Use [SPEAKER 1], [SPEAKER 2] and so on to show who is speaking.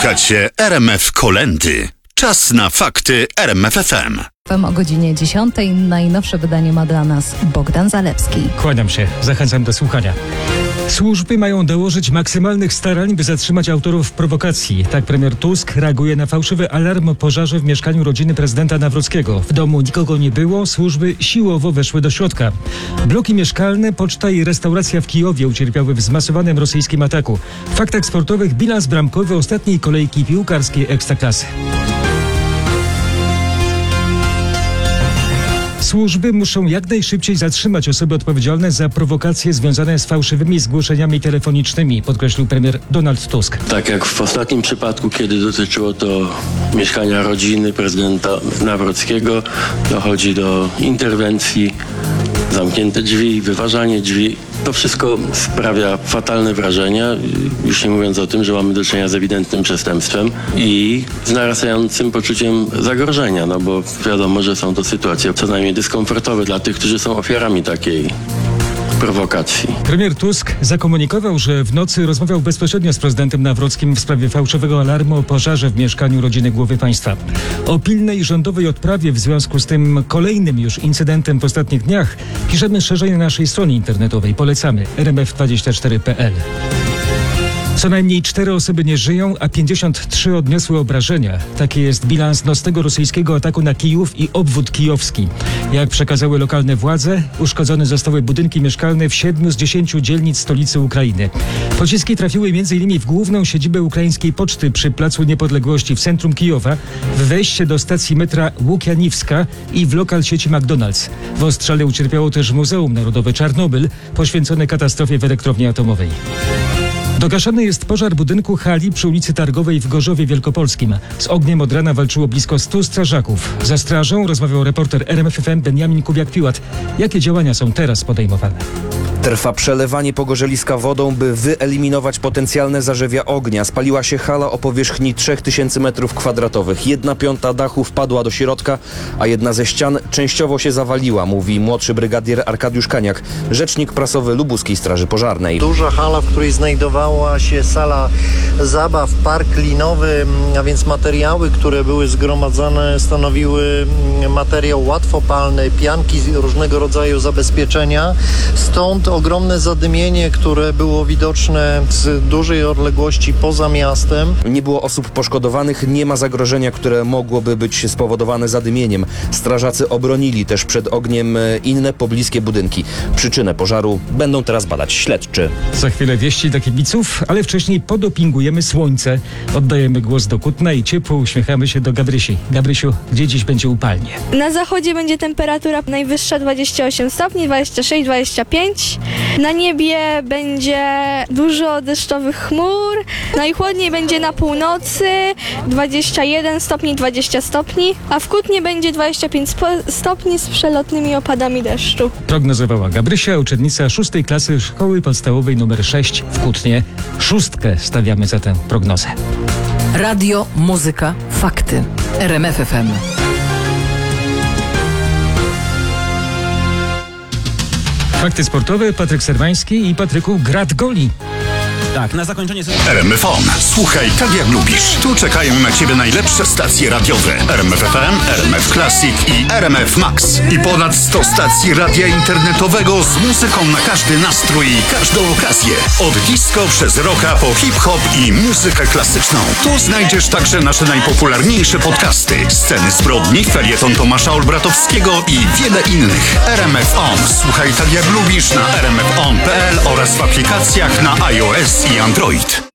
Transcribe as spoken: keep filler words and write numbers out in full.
[SPEAKER 1] Słuchacie R M F Kolędy. Czas na fakty R M F F M.
[SPEAKER 2] O godzinie dziesiątej najnowsze wydanie ma dla nas Bogdan Zalewski.
[SPEAKER 3] Kłaniam się, zachęcam do słuchania. Służby mają dołożyć maksymalnych starań, by zatrzymać autorów prowokacji. Tak premier Tusk reaguje na fałszywy alarm o pożarze w mieszkaniu rodziny prezydenta Nawrockiego. W domu nikogo nie było, służby siłowo weszły do środka. Bloki mieszkalne, poczta i restauracja w Kijowie ucierpiały w zmasowanym rosyjskim ataku. W faktach sportowych bilans bramkowy ostatniej kolejki piłkarskiej Ekstraklasy. Służby muszą jak najszybciej zatrzymać osoby odpowiedzialne za prowokacje związane z fałszywymi zgłoszeniami telefonicznymi, podkreślił premier Donald Tusk.
[SPEAKER 4] Tak jak w ostatnim przypadku, kiedy dotyczyło to mieszkania rodziny prezydenta Nawrockiego, dochodzi do interwencji, zamknięte drzwi, wyważanie drzwi. To wszystko sprawia fatalne wrażenie, już nie mówiąc o tym, że mamy do czynienia z ewidentnym przestępstwem i z narastającym poczuciem zagrożenia, no bo wiadomo, że są to sytuacje co najmniej dyskomfortowe dla tych, którzy są ofiarami takiej prowokacji.
[SPEAKER 3] Premier Tusk zakomunikował, że w nocy rozmawiał bezpośrednio z prezydentem Nawrockim w sprawie fałszywego alarmu o pożarze w mieszkaniu rodziny głowy państwa. O pilnej rządowej odprawie w związku z tym kolejnym już incydentem w ostatnich dniach piszemy szerzej na naszej stronie internetowej. Polecamy r m f dwadzieścia cztery kropka p l. Co najmniej cztery osoby nie żyją, a pięćdziesiąt trzy odniosły obrażenia. Taki jest bilans nocnego rosyjskiego ataku na Kijów i obwód kijowski. Jak przekazały lokalne władze, uszkodzone zostały budynki mieszkalne w siedmiu z dziesięciu dzielnic stolicy Ukrainy. Pociski trafiły m.in. w główną siedzibę ukraińskiej poczty przy Placu Niepodległości w centrum Kijowa, w wejście do stacji metra Łukianiwska i w lokal sieci McDonald's. W ostrzale ucierpiało też Muzeum Narodowe Czarnobyl, poświęcone katastrofie w elektrowni atomowej. Dogaszany jest pożar budynku hali przy ulicy Targowej w Gorzowie Wielkopolskim. Z ogniem od rana walczyło blisko stu strażaków. Za strażą rozmawiał reporter R M F F M Benjamin Kubiak-Piłat. Jakie działania są teraz podejmowane?
[SPEAKER 5] Trwa przelewanie pogorzeliska wodą, by wyeliminować potencjalne zarzewia ognia. Spaliła się hala o powierzchni trzech tysięcy metrów kwadratowych. Jedna piąta dachu wpadła do środka, a jedna ze ścian częściowo się zawaliła, mówi młodszy brygadier Arkadiusz Kaniak, rzecznik prasowy Lubuskiej Straży Pożarnej.
[SPEAKER 6] Duża hala, w której znajdowała się sala zabaw, park linowy, a więc materiały, które były zgromadzone, stanowiły materiał łatwopalny, pianki, różnego rodzaju zabezpieczenia. Stąd ogromne zadymienie, które było widoczne z dużej odległości poza miastem.
[SPEAKER 5] Nie było osób poszkodowanych, nie ma zagrożenia, które mogłoby być spowodowane zadymieniem. Strażacy obronili też przed ogniem inne pobliskie budynki. Przyczynę pożaru będą teraz badać śledczy.
[SPEAKER 3] Za chwilę wieści do kibiców, ale wcześniej podopingujemy słońce. Oddajemy głos do Kutna i ciepło uśmiechamy się do Gabrysi. Gabrysiu, gdzie dziś będzie upalnie?
[SPEAKER 7] Na zachodzie będzie temperatura najwyższa dwadzieścia osiem stopni, dwadzieścia sześć dwadzieścia pięć. Na niebie będzie dużo deszczowych chmur. Najchłodniej będzie na północy, dwadzieścia jeden stopni, dwadzieścia stopni, a w Kutnie będzie dwadzieścia pięć stopni z przelotnymi opadami deszczu.
[SPEAKER 3] Prognozowała Gabrysia, uczennica szóstej klasy szkoły podstawowej numer sześć w Kutnie. Szóstkę stawiamy za tę prognozę.
[SPEAKER 8] Radio, muzyka, fakty. R M F F M.
[SPEAKER 3] Fakty sportowe, Patryk Serwański i Patryku Grad Goli.
[SPEAKER 9] Tak, na zakończenie...
[SPEAKER 1] R M F on. Słuchaj tak jak lubisz. Tu czekają na Ciebie najlepsze stacje radiowe. R M F F M, R M F Classic i R M F Max. I ponad sto stacji radia internetowego z muzyką na każdy nastrój i każdą okazję. Od disco przez rocka po hip-hop i muzykę klasyczną. Tu znajdziesz także nasze najpopularniejsze podcasty. Sceny zbrodni, felieton Tomasza Olbratowskiego i wiele innych. R M F on. Słuchaj tak jak lubisz na r m f on kropka p l oraz w aplikacjach na iOS i Android.